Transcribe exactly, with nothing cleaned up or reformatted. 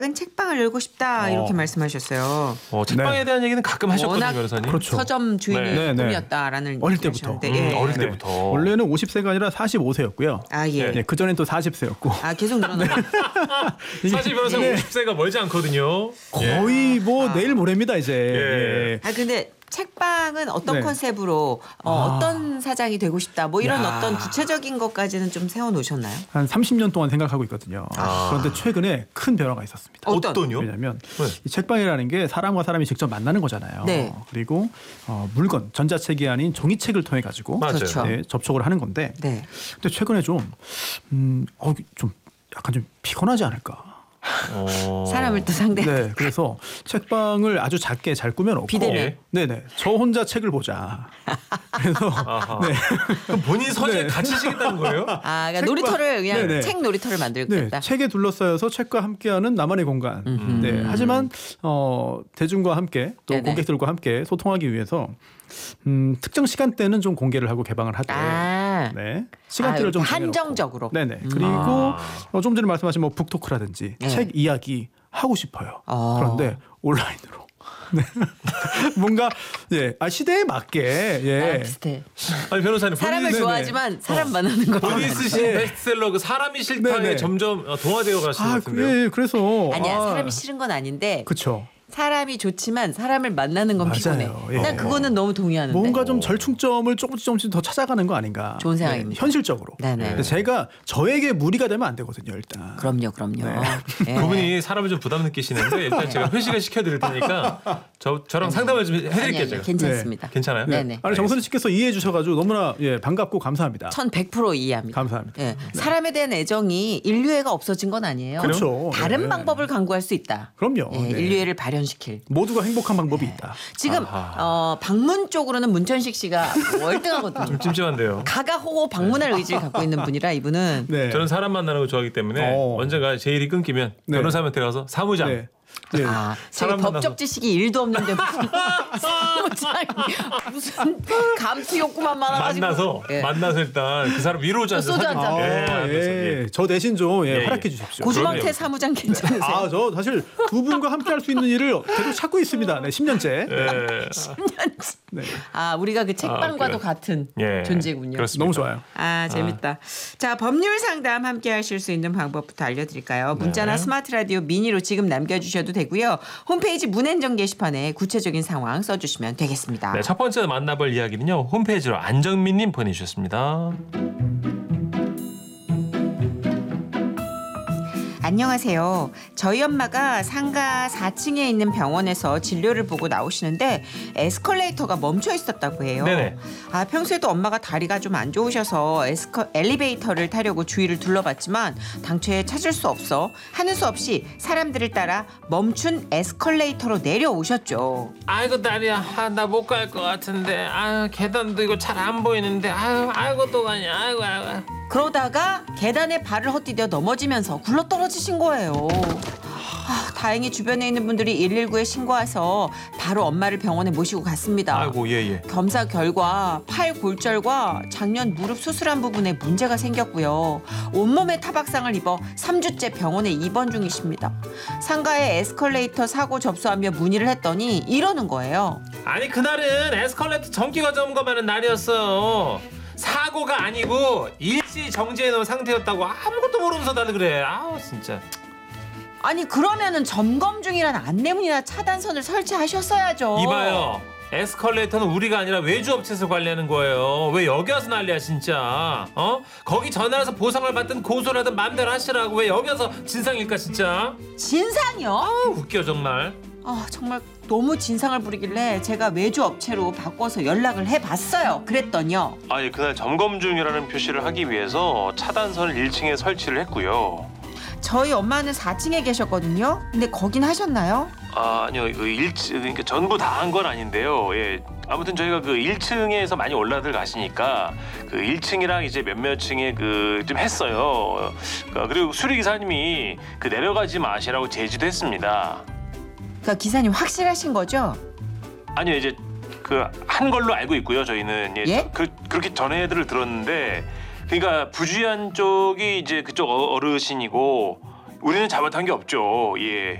책방을 열고 싶다 이렇게 어. 말씀하셨어요. 어, 책방에 네. 대한 얘기는 가끔 하셨거든요, 워낙 변호사님. 그렇죠. 서점 주인의 네, 네. 꿈이었다라는 어릴 얘기를 때부터. 하셨는데, 음, 예. 어릴 네. 때부터. 원래는 오십 세가 아니라 사십오 세였고요. 아 예. 네, 그 전엔 또 사십 세였고. 아 계속 늘어나요. 사실 변호사님 네. 오십 세가 멀지 않거든요. 거의 뭐 아. 내일 모레입니다 이제. 예. 예. 아 근데 책방은 어떤 네. 컨셉으로 어, 아. 어떤 사장이 되고 싶다 뭐 이런 야. 어떤 구체적인 것까지는 좀 세워 놓으셨나요? 한 삼십 년 동안 생각하고 있거든요. 아. 그런데 최근에 큰 변화가 있었습니다. 어떤? 어떤요? 왜냐하면 네. 이 책방이라는 게 사람과 사람이 직접 만나는 거잖아요. 네. 그리고 어, 물건, 전자책이 아닌 종이책을 통해 가지고 맞아요. 그렇죠. 네, 접촉을 하는 건데. 네. 근데 최근에 좀, 음, 어, 좀 약간 좀 피곤하지 않을까. 어... 사람을 또 상대. 네, 그래서 책방을 아주 작게 잘 꾸며놓고. 비대면. 예. 네네. 저 혼자 책을 보자. 그래서 아하. 네. 그럼 본인 서재 네. 같이 시겠다는 거예요? 아 그러니까 책방. 놀이터를 그냥 네네. 책 놀이터를 네, 만들겠다. 책에 둘러싸여서 책과 함께하는 나만의 공간. 음흠. 네, 하지만 어, 대중과 함께 또 네네. 고객들과 함께 소통하기 위해서 음, 특정 시간대는 좀 공개를 하고 개방을 하되, 아. 네, 시간대를 아, 좀 한정적으로. 정해놓고. 네네. 음. 그리고 아. 어, 좀 전에 말씀하신 뭐 북토크라든지 네. 책 이야기 하고 싶어요. 어. 그런데 온라인으로. 네. 뭔가 예, 아, 시대에 맞게 아, 예. 비슷해. 아니 변호사님 사람을 본인, 네네. 좋아하지만 사람 만나는 거. 본인 쓰신 네. 베스트셀러 그 사람이 싫다에 네네. 점점 어, 동화되어 가시는 아, 것 같은데요. 예, 그래서 아니야 아, 사람이 싫은 건 아닌데 그렇죠. 사람이 좋지만 사람을 만나는 건 맞아요. 피곤해. 예. 난 그거는 너무 동의하는데. 뭔가 좀 절충점을 조금씩 조금씩 더 찾아가는 거 아닌가. 좋은 생각입니다. 네, 현실적으로. 네네. 근데 제가 저에게 무리가 되면 안 되거든요, 일단. 그럼요, 그럼요. 예. 두 분이 사람을 좀 부담 느끼시는데 일단 제가 회식을 시켜드릴 테니까 저 저랑 상담을 좀 해드릴게요. 아니, 아니, 제가. 괜찮습니다. 괜찮아요? 네. 네네. 아니 정선우 씨께서 이해해 주셔가지고 너무나 예, 반갑고 감사합니다. 천백 퍼센트 이해합니다. 감사합니다. 예. 사람에 대한 애정이 인류애가 없어진 건 아니에요. 그렇죠. 다른 네. 방법을 강구할 수 있다. 그럼요. 예, 네. 인류애를 발현시킬. 모두가 행복한 방법이 있다. 지금 아하. 어, 방문 쪽으로는 문천식 씨가 월등하거든요. 좀 찜찜한데요. 가가호호 방문할 의지를 갖고 있는 분이라 이분은 네. 저는 사람 만나는 거 좋아하기 때문에 어. 언젠가 제 일이 끊기면 네. 변호사한테 가서 사무장. 네. 네. 아, 제가 사람 법적 만나서. 지식이 일도 없는데 무슨 사무장이 무슨 감투 욕구만 많아가지고 만나서 예. 만나서 일단 그 사람 위로 좀 소주 한 잔. 아, 예, 예. 알겠어. 예. 저 대신 좀 예, 예, 예. 허락해 주십시오. 고주망태 그러네요. 사무장 괜찮으세요? 아, 저 사실 두 분과 함께 할 수 있는 일을 계속 찾고 있습니다. 네, 십 년째. 예. 네. 아 우리가 그 책방과도 그래요? 같은 예. 존재군요. 그렇습니다. 너무 좋아요. 아 재밌다. 자 법률 상담 함께 하실 수 있는 방법부터 알려드릴까요? 문자나 스마트 라디오 미니로 지금 남겨주셔도 되고요. 홈페이지 문앤정 게시판에 구체적인 상황 써주시면 되겠습니다. 네, 첫 번째 만나볼 이야기는요. 홈페이지로 안정민님 보내주셨습니다. 안녕하세요. 저희 엄마가 상가 사 층에 있는 병원에서 진료를 보고 나오시는데 에스컬레이터가 멈춰 있었다고 해요. 네네. 아 평소에도 엄마가 다리가 좀 안 좋으셔서 에스컬 엘리베이터를 타려고 주위를 둘러봤지만 당최 찾을 수 없어 하는 수 없이 사람들을 따라 멈춘 에스컬레이터로 내려오셨죠. 아이고 다리야, 아, 나 못 갈 것 같은데. 아 계단도 이거 잘 안 보이는데. 아유 아이고 또 가냐. 아이고 아이고. 그러다가 계단에 발을 헛디뎌 넘어지면서 굴러 떨어지신 거예요. 아, 다행히 주변에 있는 분들이 일일구에 신고해서 바로 엄마를 병원에 모시고 갔습니다. 아이고 예예. 검사 결과 팔 골절과 작년 무릎 수술한 부분에 문제가 생겼고요. 온몸에 타박상을 입어 삼 주째 병원에 입원 중이십니다. 상가에 에스컬레이터 사고 접수하며 문의를 했더니 이러는 거예요. 아니 그날은 에스컬레이터 전기가 점검하는 날이었어. 사고가 아니고 일시 정지해 놓은 상태였다고 아무것도 모르면서 나를 그래. 아우 진짜. 아니 그러면은 점검 중이란 안내문이나 차단선을 설치하셨어야죠. 이봐요. 에스컬레이터는 우리가 아니라 외주업체에서 관리하는 거예요. 왜 여기 와서 난리야 진짜. 어? 거기 전화해서 보상을 받든 고소를 하든 마음대로 하시라고. 왜 여기 와서 진상일까 진짜. 진상이요? 아우 웃겨 정말. 아 정말 너무 진상을 부리길래 제가 외주업체로 바꿔서 연락을 해봤어요. 그랬더니요. 아니 그날 점검 중이라는 표시를 하기 위해서 차단선을 일 층에 설치를 했고요. 저희 엄마는 사 층에 계셨거든요. 근데 거긴 하셨나요? 아, 아니요. 그 일 층 그러니까 전부 다 한 건 아닌데요. 예. 아무튼 저희가 그 일 층에서 많이 올라들 가시니까 그 일 층이랑 이제 몇몇 층에 그 좀 했어요. 그러니까 그리고 수리 기사님이 그 내려가지 마시라고 제지도 했습니다. 그러니까 기사님 확실하신 거죠? 아니요. 이제 그 한 걸로 알고 있고요. 저희는 예. 예? 그 그렇게 전해들을 들었는데 그러니까 부주의한 쪽이 이제 그쪽 어- 어르신이고 우리는 잘못한 게 없죠. 예.